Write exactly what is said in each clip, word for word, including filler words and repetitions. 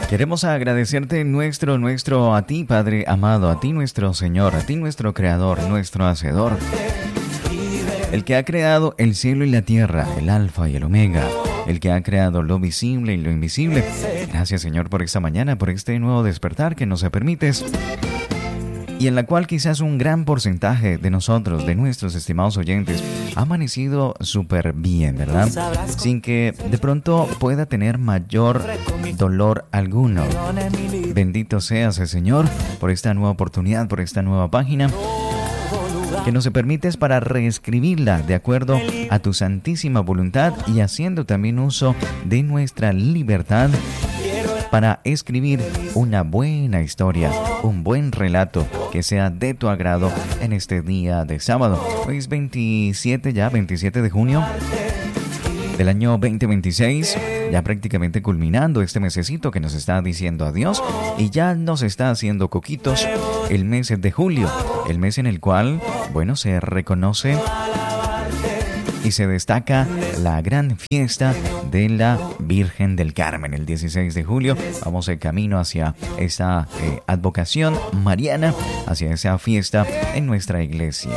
Queremos agradecerte nuestro, nuestro, a ti, Padre amado, a ti, nuestro Señor, a ti, nuestro Creador, nuestro Hacedor, el que ha creado el cielo y la tierra, el Alfa y el Omega, el que ha creado lo visible y lo invisible. Gracias, Señor, por esta mañana, por este nuevo despertar que nos permites y en la cual quizás un gran porcentaje de nosotros, de nuestros estimados oyentes, ha amanecido súper bien, ¿verdad? Sin que de pronto pueda tener mayor dolor alguno. Bendito seas el Señor por esta nueva oportunidad, por esta nueva página que nos permites para reescribirla de acuerdo a tu santísima voluntad y haciendo también uso de nuestra libertad para escribir una buena historia, un buen relato que sea de tu agrado en este día de sábado. Hoy es veintisiete ya, veintisiete de junio del año veinte veintiséis, ya prácticamente culminando este mesecito que nos está diciendo adiós y ya nos está haciendo coquitos el mes de julio, el mes en el cual, bueno, se reconoce y se destaca la gran fiesta de la Virgen del Carmen. El dieciséis de julio vamos de camino hacia esa eh, advocación mariana, hacia esa fiesta en nuestra iglesia.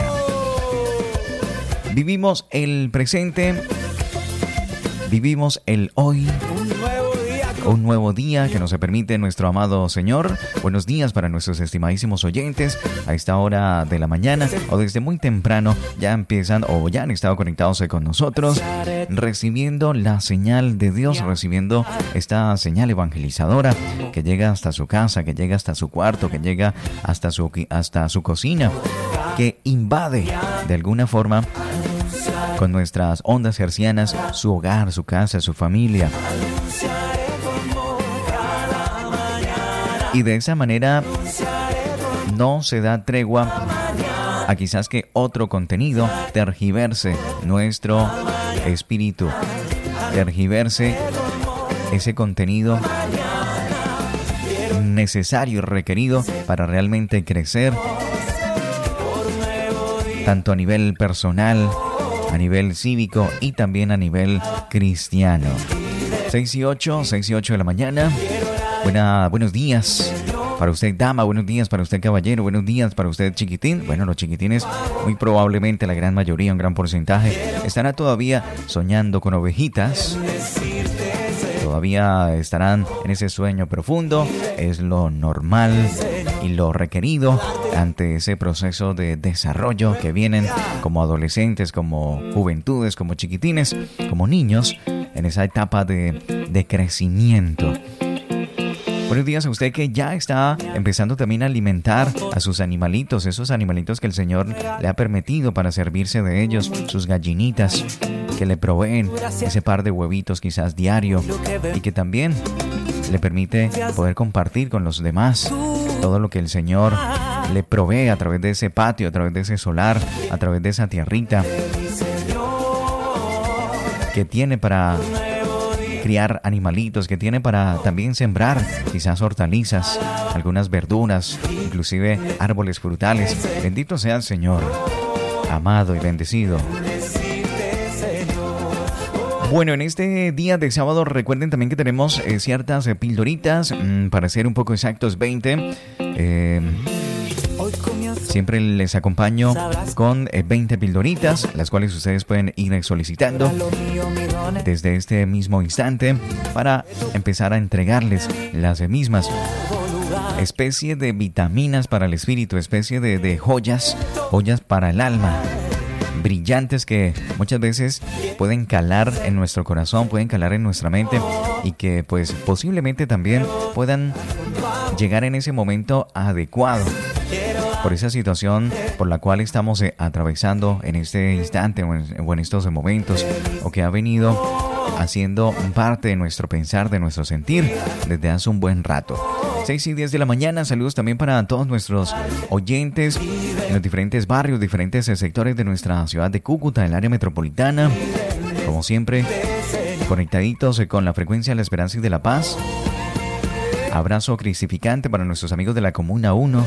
Vivimos el presente, vivimos el hoy, un nuevo día que nos permite nuestro amado Señor. Buenos días para nuestros estimadísimos oyentes a esta hora de la mañana o desde muy temprano ya empiezan o ya han estado conectados con nosotros, recibiendo la señal de Dios, recibiendo esta señal evangelizadora que llega hasta su casa, que llega hasta su cuarto, que llega hasta su, hasta su cocina, que invade de alguna forma con nuestras ondas hercianas su hogar, su casa, su familia. Y de esa manera no se da tregua a quizás que otro contenido tergiverse nuestro espíritu, tergiverse ese contenido necesario y requerido para realmente crecer, tanto a nivel personal, a nivel cívico y también a nivel cristiano. seis y ocho, seis y ocho de la mañana. Buena, buenos días para usted, dama, buenos días para usted, caballero, buenos días para usted, chiquitín. Bueno, los chiquitines, muy probablemente la gran mayoría, un gran porcentaje, estará todavía soñando con ovejitas. Todavía estarán en ese sueño profundo, es lo normal y lo requerido ante ese proceso de desarrollo que vienen como adolescentes, como juventudes, como chiquitines, como niños, en esa etapa de, de crecimiento. Buenos días a usted que ya está empezando también a alimentar a sus animalitos, esos animalitos que el Señor le ha permitido para servirse de ellos, sus gallinitas que le proveen ese par de huevitos quizás diario y que también le permite poder compartir con los demás todo lo que el Señor le provee a través de ese patio, a través de ese solar, a través de esa tierrita que tiene para criar animalitos, que tiene para también sembrar quizás hortalizas, algunas verduras, inclusive árboles frutales. Bendito sea el Señor, amado y bendecido. Bueno, en este día de sábado recuerden también que tenemos eh, ciertas eh, pildoritas, mmm, para ser un poco exactos, veinte. Eh, Siempre les acompaño con veinte pildoritas, las cuales ustedes pueden ir solicitando desde este mismo instante para empezar a entregarles las mismas. Especie de vitaminas para el espíritu, especie de, de joyas, joyas para el alma. Brillantes que muchas veces pueden calar en nuestro corazón, pueden calar en nuestra mente y que pues posiblemente también puedan llegar en ese momento adecuado por esa situación por la cual estamos eh, atravesando en este instante o en, o en estos momentos, o que ha venido haciendo parte de nuestro pensar, de nuestro sentir desde hace un buen rato. seis y diez de la mañana, saludos también para todos nuestros oyentes en los diferentes barrios, diferentes sectores de nuestra ciudad de Cúcuta, el área metropolitana. Como siempre, conectaditos con la frecuencia de la esperanza y de la paz. Abrazo cristificante para nuestros amigos de la Comuna uno.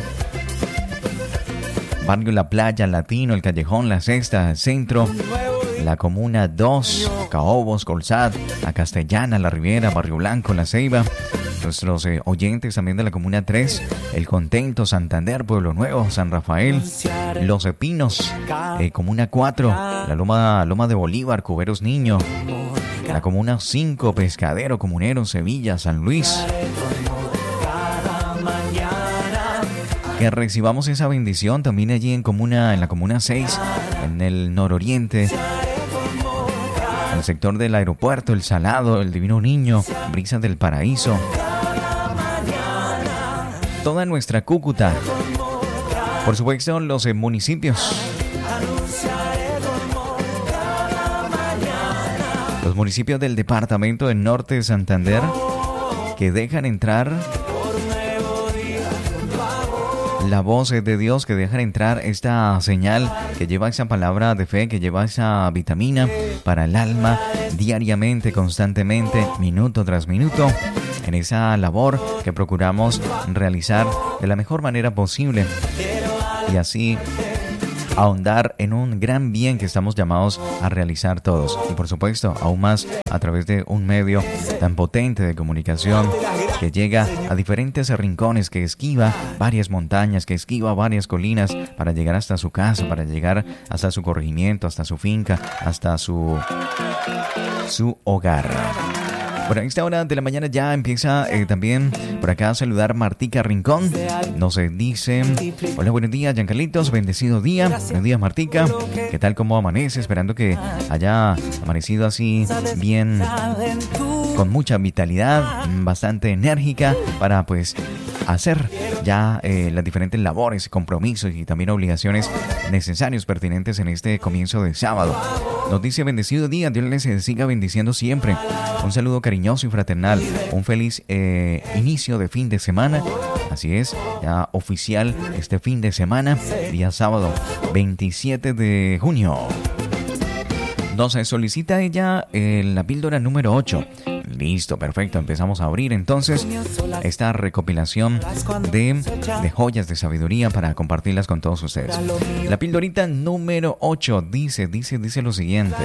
Barrio La Playa, Latino, El Callejón, La Sexta, el Centro, la Comuna dos, Caobos, Colsad, La Castellana, La Riviera, Barrio Blanco, La Ceiba, nuestros eh, oyentes también de la Comuna tres, El Contento, Santander, Pueblo Nuevo, San Rafael, Los Epinos, eh, Comuna cuatro, la Loma, Loma de Bolívar, Cuberos Niño, la Comuna cinco, Pescadero, Comunero, Sevilla, San Luis. Que recibamos esa bendición también allí en comuna, en la Comuna seis, en el nororiente, en el sector del aeropuerto, El Salado, El Divino Niño, Brisas del Paraíso, toda nuestra Cúcuta, por supuesto los eh, municipios, los municipios del departamento del norte de Santander que dejan entrar la voz de Dios, que dejan entrar esta señal que lleva esa palabra de fe, que lleva esa vitamina para el alma diariamente, constantemente, minuto tras minuto, en esa labor que procuramos realizar de la mejor manera posible y así ahondar en un gran bien que estamos llamados a realizar todos. Y por supuesto, aún más a través de un medio tan potente de comunicación que llega a diferentes rincones, que esquiva varias montañas, que esquiva varias colinas para llegar hasta su casa, para llegar hasta su corregimiento, hasta su finca, hasta su, su hogar. Bueno, a esta hora de la mañana ya empieza eh, también por acá a saludar Martica Rincón. Nos eh, dice: hola, buenos días, Giancarlitos, bendecido día. Buenos días, Martica. ¿Qué tal, cómo amanece? Esperando que haya amanecido así bien, con mucha vitalidad, bastante enérgica para pues hacer ya eh, las diferentes labores, compromisos y también obligaciones necesarios, pertinentes en este comienzo de sábado. Nos dice: bendecido día, Dios les siga bendiciendo siempre. Un saludo cariñoso y fraternal. Un feliz eh, inicio de fin de semana. Así es, ya oficial este fin de semana, día sábado veintisiete de junio. Nos solicita ella eh, la píldora número ocho. Listo, perfecto. Empezamos a abrir entonces esta recopilación de, de joyas de sabiduría para compartirlas con todos ustedes. La pildorita número ocho dice, dice, dice lo siguiente.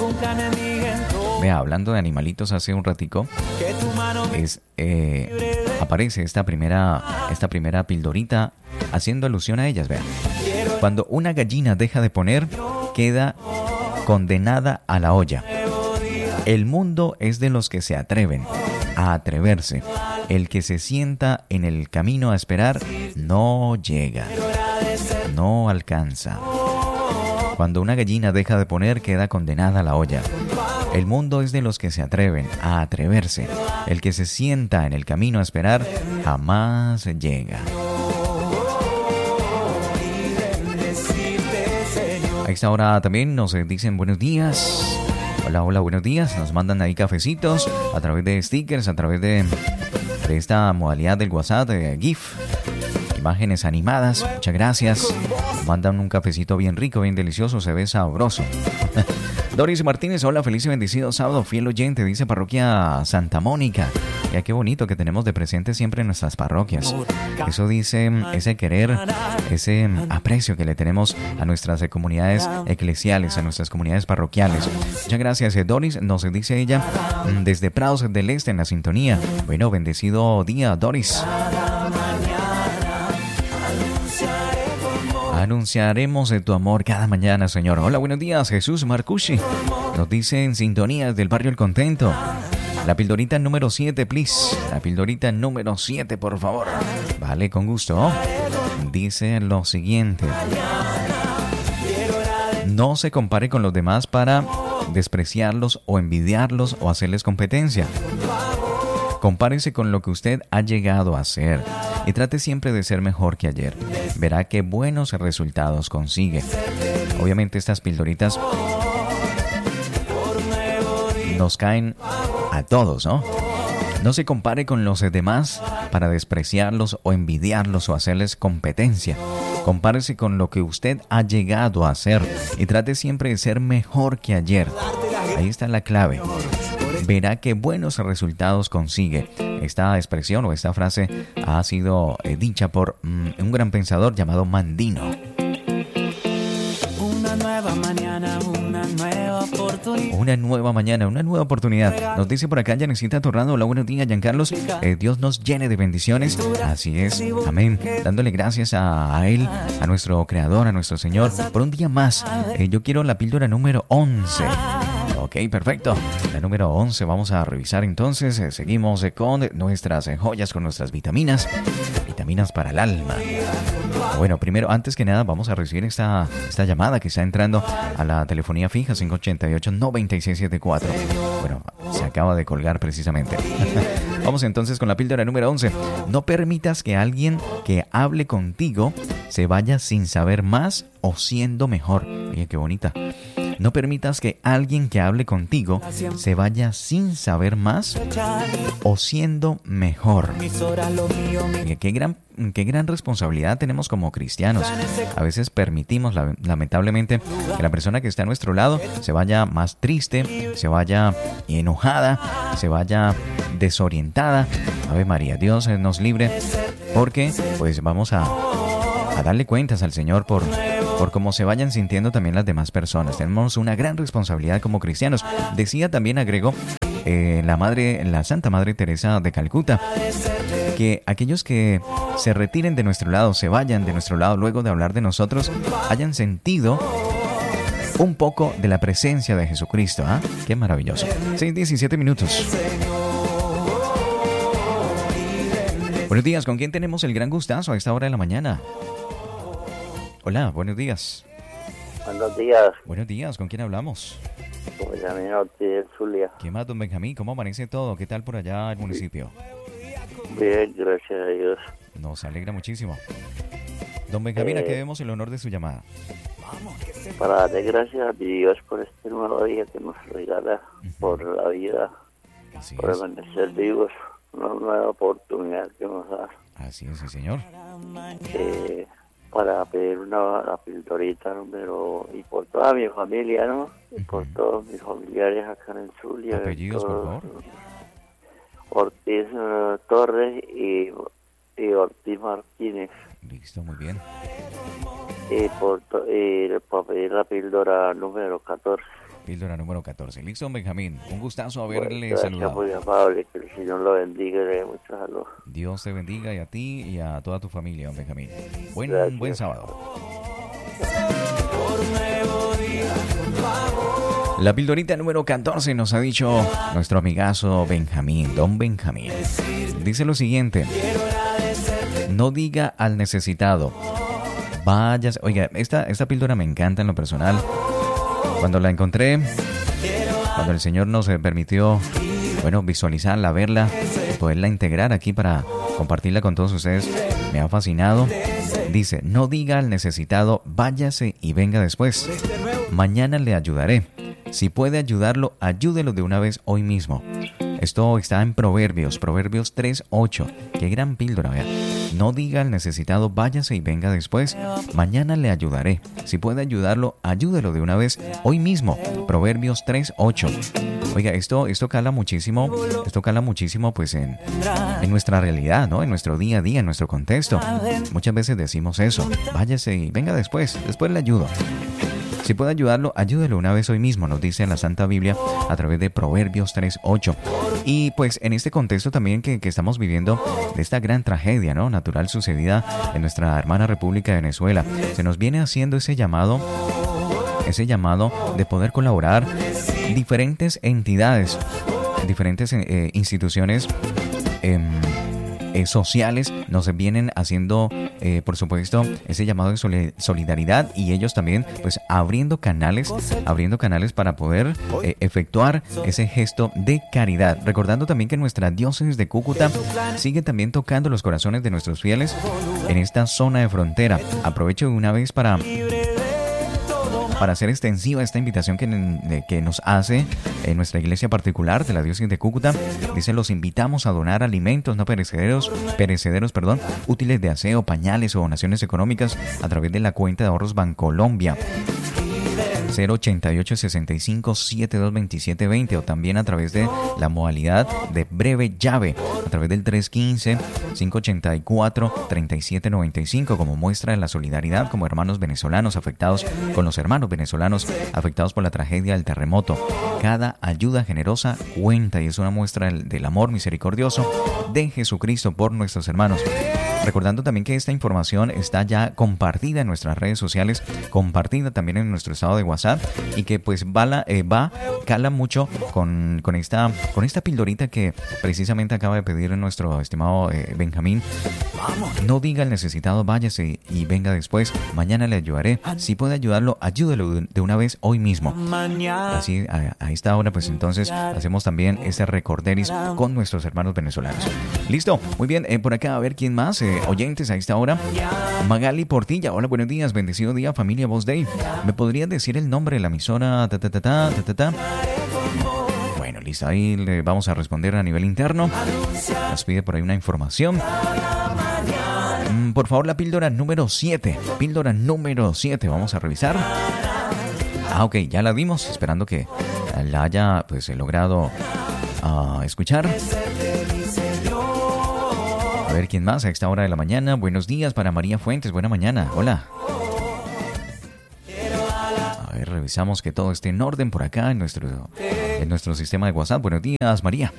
Vea, hablando de animalitos hace un ratico, es, eh, aparece esta primera, esta primera pildorita haciendo alusión a ellas. Vea, cuando una gallina deja de poner, queda condenada a la olla. El mundo es de los que se atreven a atreverse. El que se sienta en el camino a esperar no llega, no alcanza. Cuando una gallina deja de poner, queda condenada a la olla. El mundo es de los que se atreven a atreverse. El que se sienta en el camino a esperar jamás llega. A esta hora también nos dicen buenos días. Hola, hola, buenos días. Nos mandan ahí cafecitos a través de stickers, a través de, de esta modalidad del WhatsApp, de GIF. Imágenes animadas. Muchas gracias. Nos mandan un cafecito bien rico, bien delicioso. Se ve sabroso. Doris Martínez, hola, feliz y bendecido sábado, fiel oyente, dice Parroquia Santa Mónica. Ya qué bonito que tenemos de presente siempre en nuestras parroquias. Eso dice ese querer, ese aprecio que le tenemos a nuestras comunidades eclesiales, a nuestras comunidades parroquiales. Muchas gracias, Doris. Nos dice ella desde Prados del Este en la sintonía. Bueno, bendecido día, Doris. Anunciaremos de tu amor cada mañana, Señor. Hola, buenos días, Jesús Marcucci. Nos dice en sintonía del barrio El Contento. La pildorita número siete, please. La pildorita número siete, por favor. Vale, con gusto. Dice lo siguiente. No se compare con los demás para despreciarlos o envidiarlos o hacerles competencia. Compárese con lo que usted ha llegado a ser y trate siempre de ser mejor que ayer. Verá qué buenos resultados consigue. Obviamente estas pildoritas nos caen a todos, ¿no? No se compare con los demás para despreciarlos o envidiarlos o hacerles competencia. Compárese con lo que usted ha llegado a ser y trate siempre de ser mejor que ayer. Ahí está la clave. Verá qué buenos resultados consigue. Esta expresión o esta frase ha sido eh, dicha por mm, un gran pensador llamado Mandino. Una nueva mañana, una nueva oportunidad. una nueva mañana, una nueva oportunidad. Nos dice por acá Yanecita Torrado, hola, buenos días, Giancarlos. Eh, Dios nos llene de bendiciones. Así es, amén. Dándole gracias a, a Él, a nuestro Creador, a nuestro Señor, por un día más. Eh, yo quiero la píldora número once. Ok, perfecto. La número once vamos a revisar entonces. Eh, seguimos eh, con nuestras eh, joyas, con nuestras vitaminas. Vitaminas para el alma. Bueno, primero, antes que nada, vamos a recibir esta, esta llamada que está entrando a la telefonía fija cinco ochenta y ocho, noventa y seis setenta y cuatro. Bueno, se acaba de colgar precisamente. Vamos entonces con la píldora número once. No permitas que alguien que hable contigo se vaya sin saber más o siendo mejor. Oye, qué bonita. No permitas que alguien que hable contigo se vaya sin saber más o siendo mejor. Qué gran, qué gran responsabilidad tenemos como cristianos. A veces permitimos, lamentablemente, que la persona que está a nuestro lado se vaya más triste, se vaya enojada, se vaya desorientada. Ave María, Dios nos libre, porque pues vamos a, a darle cuentas al Señor por... por cómo se vayan sintiendo también las demás personas. Tenemos una gran responsabilidad como cristianos. Decía también, agregó, eh, la madre, la Santa Madre Teresa de Calcuta, que aquellos que se retiren de nuestro lado, se vayan de nuestro lado luego de hablar de nosotros, hayan sentido un poco de la presencia de Jesucristo. ¿Ah? Qué maravilloso. seis diecisiete minutos. Buenos días, ¿con quién tenemos el gran gustazo a esta hora de la mañana? Hola, buenos días. Buenos días. Buenos días, ¿con quién hablamos? Con Benjamín Ortiz de Zulia. ¿Qué más, don Benjamín? ¿Cómo amanece todo? ¿Qué tal por allá el municipio? Bien, gracias a Dios. Nos alegra muchísimo. Don Benjamín, eh, ¿a qué debemos el honor de su llamada? Para darle gracias a Dios por este nuevo día que nos regala, uh-huh. por la vida, Así por es. permanecer vivos, una nueva oportunidad que nos da. Así es, sí, señor. Eh, para pedir una la pildorita número y por toda mi familia, ¿no? Y por uh-huh. todos mis familiares acá en Zulia. ¿Apellidos, todos, por favor? Ortiz uh, Torres y, y Ortiz Martínez. Listo, muy bien. Y, por to- y para pedir la píldora número catorce. Píldora número catorce. Listo, don Benjamín. Un gustazo haberle bueno, saludado. Muy amable, que el Señor lo bendiga y le dé mucha salud. Dios te bendiga y a ti y a toda tu familia, don Benjamín. Buen, buen sábado. La pildorita número catorce nos ha dicho nuestro amigazo Benjamín, don Benjamín. Dice lo siguiente: no diga al necesitado, vayas. Oiga, esta, esta píldora me encanta en lo personal. Cuando la encontré, cuando el Señor nos permitió, bueno, visualizarla, verla, poderla integrar aquí para compartirla con todos ustedes, me ha fascinado. Dice, no diga al necesitado, váyase y venga después. Mañana le ayudaré. Si puede ayudarlo, ayúdelo de una vez hoy mismo. Esto está en Proverbios, Proverbios tres ocho. Qué gran píldora, vean. No diga al necesitado, váyase y venga después. Mañana le ayudaré. Si puede ayudarlo, ayúdelo de una vez hoy mismo. Proverbios tres ocho. Oiga, esto, esto cala muchísimo, esto cala muchísimo pues en, en nuestra realidad, ¿no? En nuestro día a día, en nuestro contexto. Muchas veces decimos eso. Váyase y venga después. Después le ayudo. Si puede ayudarlo, ayúdelo una vez hoy mismo, nos dice la Santa Biblia a través de Proverbios tres ocho. Y pues en este contexto también que, que estamos viviendo de esta gran tragedia, ¿no?, natural sucedida en nuestra hermana República de Venezuela, se nos viene haciendo ese llamado, ese llamado de poder colaborar diferentes entidades, diferentes eh, instituciones eh, eh, sociales nos vienen haciendo, eh, por supuesto, ese llamado de solidaridad, y ellos también, pues, abriendo canales, abriendo canales para poder eh, efectuar ese gesto de caridad. Recordando también que nuestra diócesis de Cúcuta sigue también tocando los corazones de nuestros fieles en esta zona de frontera. Aprovecho de una vez para... para hacer extensiva esta invitación que, que nos hace en nuestra iglesia particular de la diócesis de Cúcuta. Dice, los invitamos a donar alimentos no perecederos, perecederos, perdón, útiles de aseo, pañales o donaciones económicas a través de la cuenta de ahorros Bancolombia. cero ochenta y ocho, sesenta y cinco, setenta y dos, veintisiete veinte, o también a través de la modalidad de breve llave, a través del tres uno cinco, cinco ocho cuatro, tres siete nueve cinco, como muestra de la solidaridad como hermanos venezolanos afectados, con los hermanos venezolanos afectados por la tragedia del terremoto. Cada ayuda generosa cuenta y es una muestra del, del amor misericordioso de Jesucristo por nuestros hermanos. Recordando también que esta información está ya compartida en nuestras redes sociales, compartida también en nuestro estado de WhatsApp, y que pues va, la, eh, va cala mucho con, con, esta, con esta pildorita que precisamente acaba de pedir nuestro estimado eh, Benjamín. No diga al necesitado, váyase y venga después, mañana le ayudaré. Si puede ayudarlo, ayúdelo de una vez hoy mismo. Así a, a esta hora pues entonces hacemos también este recorderis con nuestros hermanos venezolanos. Listo, muy bien, eh, por acá a ver quién más, eh, oyentes a esta hora. Magali Portilla, hola, buenos días, bendecido día, familia Voz Day. ¿Me podrías decir el nombre de la emisora? Ta, ta, ta, ta, ta, ta, ta. Bueno, listo, ahí le vamos a responder a nivel interno. Nos pide por ahí una información. Mm, por favor, la píldora número siete. Píldora número siete, vamos a revisar. Ah, ok, ya la vimos, esperando que la haya pues logrado uh, escuchar. A ver quién más a esta hora de la mañana. Buenos días para María Fuentes, buena mañana, hola. A ver, revisamos que todo esté en orden por acá en nuestro, en nuestro sistema de WhatsApp. Buenos días, María.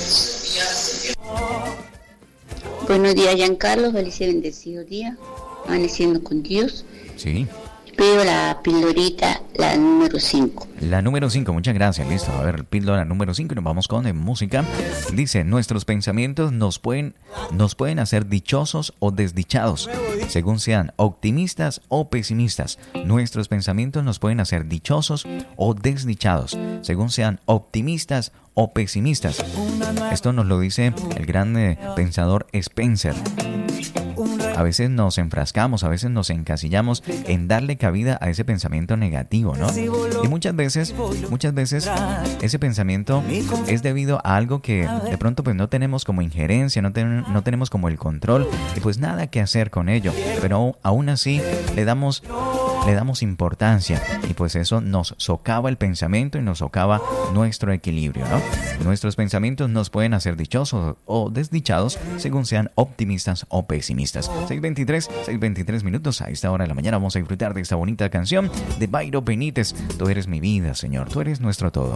Buenos días, Giancarlo. Feliz y bendecido día. Amaneciendo con Dios. Sí. Pido la pildorita, la número cinco. La número cinco, muchas gracias. Listo, a ver, píldora número cinco y nos vamos con eh, música. Dice, nuestros pensamientos nos pueden, nos pueden hacer dichosos o desdichados, según sean optimistas o pesimistas. Nuestros pensamientos nos pueden hacer dichosos o desdichados, según sean optimistas o pesimistas. Esto nos lo dice el gran eh, pensador Spencer. A veces nos enfrascamos, a veces nos encasillamos en darle cabida a ese pensamiento negativo, ¿no? Y muchas veces, muchas veces ese pensamiento es debido a algo que de pronto pues no tenemos como injerencia, no, ten, no tenemos como el control y pues nada que hacer con ello. Pero aún así le damos... le damos importancia y pues eso nos socava el pensamiento y nos socava nuestro equilibrio, ¿no? Nuestros pensamientos nos pueden hacer dichosos o desdichados según sean optimistas o pesimistas. seis veintitrés, seis veintitrés minutos, a esta hora de la mañana vamos a disfrutar de esta bonita canción de Bayro Benítez. Tú eres mi vida, Señor, tú eres nuestro todo.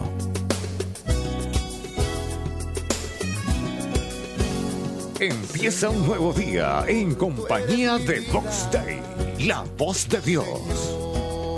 Empieza un nuevo día en compañía de Vox Day, la voz de Dios.